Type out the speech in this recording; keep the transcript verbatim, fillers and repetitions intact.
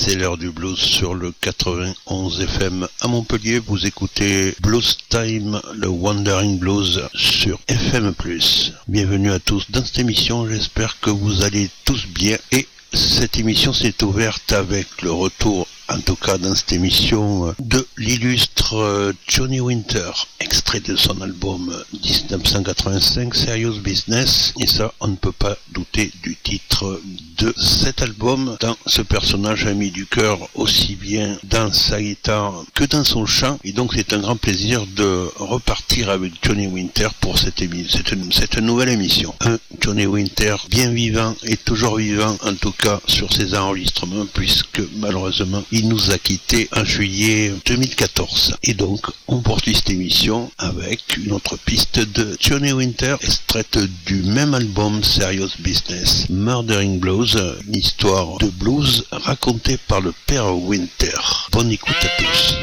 c'est l'heure du blues sur le quatre-vingt-onze F M à Montpellier. Vous écoutez Blues Time, le Wandering Blues sur F M plus. Bienvenue à tous dans cette émission, j'espère que vous allez tous bien. Et cette émission s'est ouverte avec le retour, en tout cas dans cette émission, de l'illustre Johnny Winter, extrait de son album dix-neuf cent quatre-vingt-cinq, Serious Business. Et ça, on ne peut pas douter du titre de cet album, tant ce personnage a mis du cœur aussi bien dans sa guitare que dans son chant. Et donc c'est un grand plaisir de repartir avec Johnny Winter pour cette, émi- cette, cette nouvelle émission. Un Johnny Winter bien vivant et toujours vivant, en tout cas sur ses enregistrements, puisque malheureusement il nous a quittés en juillet deux mille quatorze. Et donc on poursuit cette émission avec une autre piste de Johnny Winter, extraite du même album Serious Business, Murdering Blues, une histoire de blues racontée par le père Winter. Bonne écoute à tous.